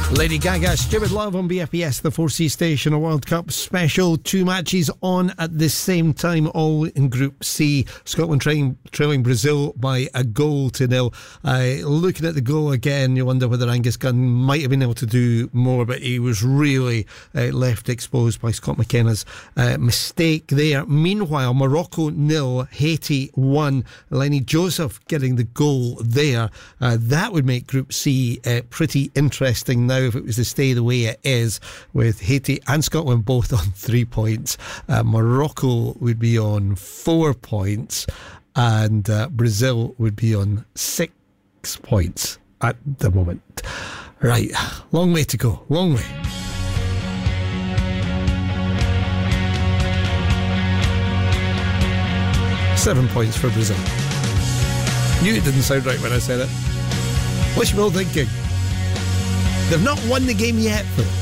Lady Gaga, Stupid Love on BFBS, the 4C station, a World Cup special. 2 matches on at the same time, all in Group C. Scotland trailing Brazil by 1-0. Looking at the goal again, you wonder whether Angus Gunn might have been able to do more, but he was really left exposed by Scott McKenna's mistake there. Meanwhile, Morocco 0, Haiti 1. Lenny Joseph getting the goal there. That would make Group C pretty interesting now if it was to stay the way it is, with Haiti and Scotland both on 3 points. Morocco would be on 4 points, and Brazil would be on 6 points at the moment. Right, long way to go, long way. Seven points for Brazil. Knew it didn't sound right when I said it. What's you all thinking? They've not won the game yet, though.